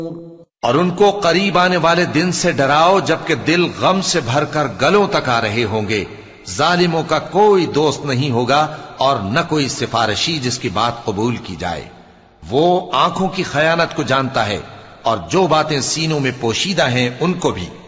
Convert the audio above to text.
और उनको करीब आने वाले दिन से डराओ जबकि दिल गम से भरकर गलों तक आ रहे होंगे। जालिमों का कोई दोस्त नहीं होगा और न कोई सिफारिशी जिसकी बात कबूल की जाए। वो आंखों की खयानत को जानता है और जो बातें सीनों में पोशीदा हैं उनको भी।